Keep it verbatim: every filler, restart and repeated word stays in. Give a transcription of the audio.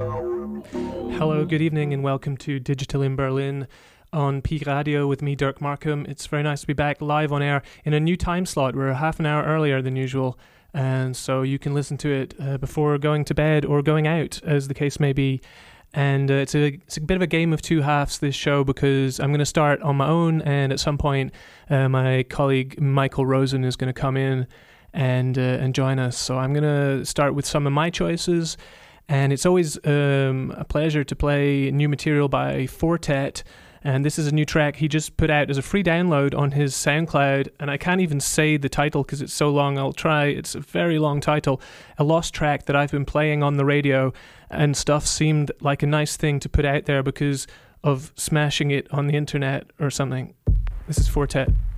Hello, good evening, and welcome to Digital in Berlin on Peak Radio with me, Dirk Markham. It's very nice to be back live on air in a new time slot. We're half an hour earlier than usual, and so you can listen to it uh, before going to bed or going out, as the case may be. And uh, it's, a, it's a bit of a game of two halves, this show, because I'm going to start on my own, and at some point uh, my colleague Michael Rosen is going to come in and, uh, and join us. So I'm going to start with some of my choices. And it's always um, a pleasure to play new material by Fortet. And this is a new track he just put out as a free download on his SoundCloud. And I can't even say the title because it's so long. I'll try. It's a very long title. A lost track that I've been playing on the radio and stuff seemed like a nice thing to put out there because of smashing it on the internet or something. This is Fortet.